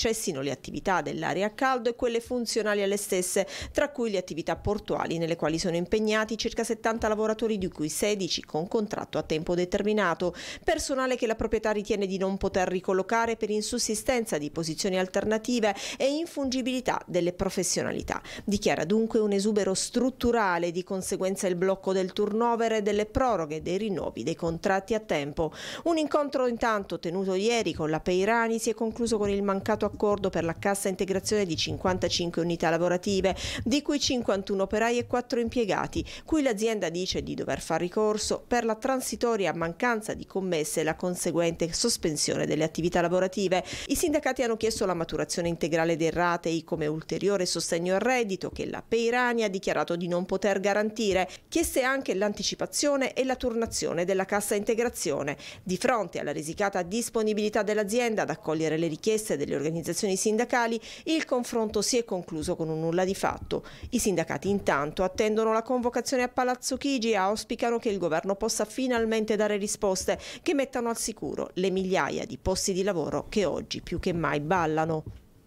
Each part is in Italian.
cessino le attività dell'area a caldo e quelle funzionali alle stesse, tra cui le attività portuali nelle quali sono impegnati circa 70 lavoratori, di cui 16 con contratto a tempo determinato, personale che la proprietà ritiene di non poter ricollocare per insussistenza di posizioni alternative e infungibilità delle professionalità. Dichiara dunque un esubero strutturale, di conseguenza il blocco del turnover e delle proroghe dei rinnovi dei contratti a tempo. Un incontro intanto tenuto ieri con la Peirani si è concluso con il mancato accordo per la cassa integrazione di 55 unità lavorative, di cui 51 operai e 4 impiegati, cui l'azienda dice di dover far ricorso per la transitoria mancanza di commesse e la conseguente sospensione delle attività lavorative. I sindacati hanno chiesto la maturazione integrale dei ratei come ulteriore sostegno al reddito, che la Peirani ha dichiarato di non poter garantire. Chieste anche l'anticipazione e la turnazione della cassa integrazione. Di fronte alla risicata disponibilità dell'azienda ad accogliere le richieste delle organizzazioni sindacali, il confronto si è concluso con un nulla di fatto. I sindacati intanto attendono la convocazione a Palazzo Chigi e auspicano che il governo possa finalmente dare risposte che mettano al sicuro le migliaia di posti di lavoro che oggi più che mai ballano.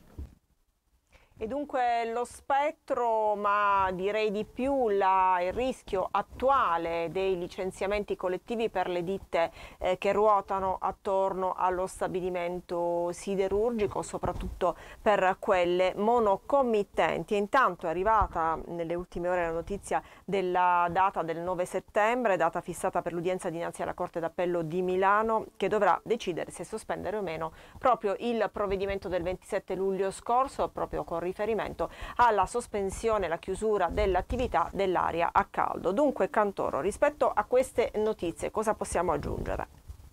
E dunque lo spettro, ma direi di più il rischio attuale dei licenziamenti collettivi per le ditte che ruotano attorno allo stabilimento siderurgico, soprattutto per quelle monocommittenti. E intanto è arrivata nelle ultime ore la notizia della data del 9 settembre, data fissata per l'udienza dinanzi alla Corte d'Appello di Milano, che dovrà decidere se sospendere o meno proprio il provvedimento del 27 luglio scorso, proprio con riferimento alla sospensione e la chiusura dell'attività dell'area a caldo. Dunque, Cantoro, rispetto a queste notizie cosa possiamo aggiungere?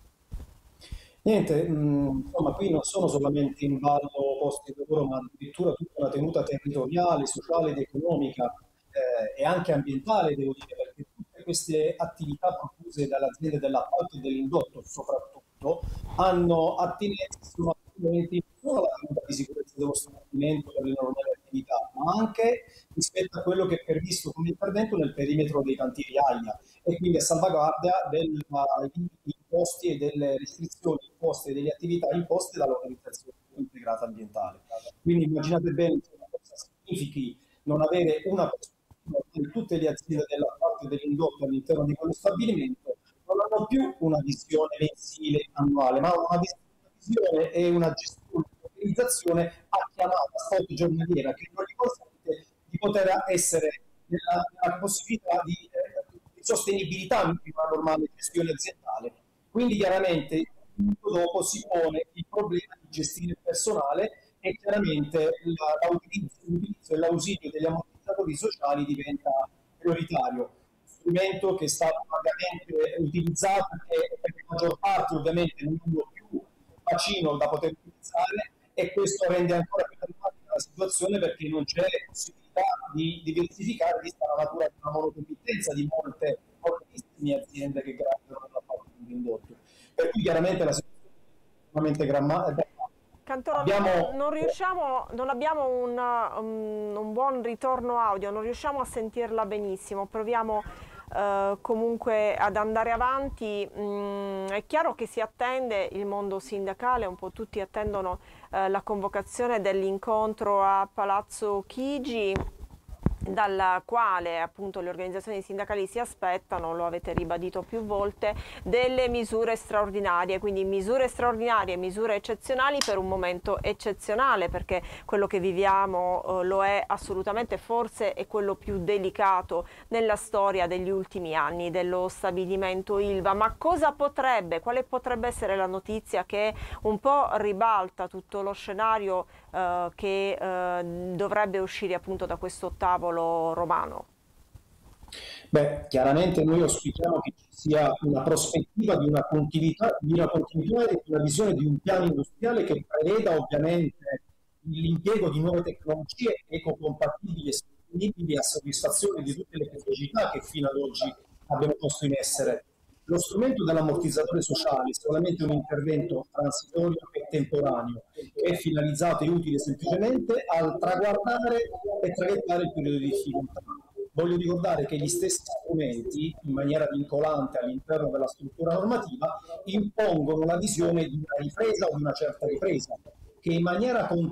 Niente, insomma, qui non sono solamente in ballo posti di lavoro, ma addirittura tutta una tenuta territoriale, sociale ed economica e anche ambientale, devo dire, perché tutte queste attività profuse dalle aziende dell'appalto e dell'indotto soprattutto hanno attinenza, sono attinenti non solo alla tenuta di sicurezza dello stabilimento per le normali attività, ma anche rispetto a quello che è previsto come intervento nel perimetro dei cantieri AIA e quindi a salvaguardia dei imposti e delle restrizioni imposte e delle attività imposte dall'organizzazione integrata ambientale. Quindi immaginate bene cosa significhi non avere una prospettiva in tutte le aziende della parte dell'indotto all'interno di quello stabilimento, non hanno più una visione mensile annuale, ma una visione e una gestione, un'organizzazione a chiamata spot giornaliera che non gli consente di poter essere nella possibilità di sostenibilità di una normale gestione aziendale. Quindi chiaramente dopo si pone il problema di gestire il personale e chiaramente l'utilizzo e l'ausilio degli ammortizzatori sociali diventa prioritario. Strumento che sta largamente utilizzato e per la maggior parte ovviamente non è più bacino da poter utilizzare, e questo rende ancora più drammatica la situazione perché non c'è possibilità di diversificare vista la natura di una monocommittenza di molte moltissime aziende che gravitano nella parte dell'indotto. Per cui chiaramente la situazione è estremamente drammatica. Cantoro, non abbiamo un buon ritorno audio, non riusciamo a sentirla benissimo, proviamo comunque ad andare avanti. È chiaro che si attende, il mondo sindacale, un po' tutti attendono la convocazione dell'incontro a Palazzo Chigi, dalla quale appunto le organizzazioni sindacali si aspettano, lo avete ribadito più volte, delle misure straordinarie, quindi misure straordinarie, misure eccezionali per un momento eccezionale, perché quello che viviamo lo è assolutamente, forse è quello più delicato nella storia degli ultimi anni dello stabilimento Ilva. Ma quale potrebbe essere la notizia che un po' ribalta tutto lo scenario che dovrebbe uscire appunto da questo tavolo romano? Beh, chiaramente noi auspichiamo che ci sia una prospettiva di una continuità e di una visione di un piano industriale che preveda ovviamente l'impiego di nuove tecnologie ecocompatibili e sostenibili a soddisfazione di tutte le criticità che fino ad oggi abbiamo posto in essere. Lo strumento dell'ammortizzatore sociale è solamente un intervento transitorio e temporaneo che è finalizzato e utile semplicemente al traguardare e traghettare il periodo di difficoltà. Voglio ricordare che gli stessi strumenti, in maniera vincolante all'interno della struttura normativa, impongono la visione di una ripresa o di una certa ripresa, che in maniera